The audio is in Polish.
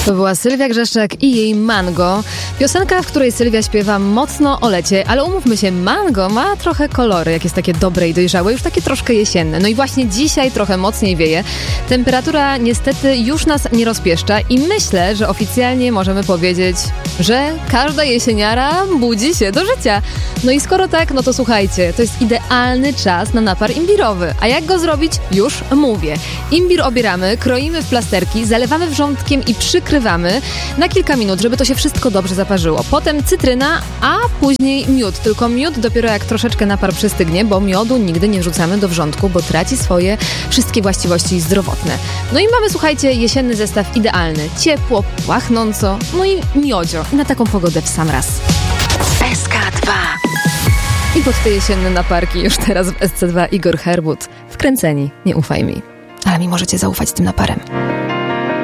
To była Sylwia Grzeszczak i jej Mango. Piosenka, w której Sylwia śpiewa mocno o lecie, ale umówmy się, Mango ma trochę kolory, jak jest takie dobre i dojrzałe, już takie troszkę jesienne. No i właśnie dzisiaj trochę mocniej wieje. Temperatura niestety już nas nie rozpieszcza i myślę, że oficjalnie możemy powiedzieć, że każda jesieniara budzi się do życia. No i skoro tak, no to słuchajcie, to jest idealny czas na napar imbirowy. A jak go zrobić? Już mówię. Imbir obieramy, kroimy w plasterki, zalewamy wrzątkiem i przykrywamy na kilka minut, żeby to się wszystko dobrze zaparzyło. Potem cytryna, a później miód. Tylko miód dopiero jak troszeczkę napar przystygnie, bo miodu nigdy nie wrzucamy do wrzątku, bo traci swoje wszystkie właściwości zdrowotne. No i mamy, słuchajcie, jesienny zestaw idealny. Ciepło, pachnąco, no i miodzio. I na taką pogodę w sam raz. SK2. I pod te jesienne naparki już teraz w SC2 Igor Herbut. Wkręceni, nie ufaj mi. Ale mi możecie zaufać z tym naparem.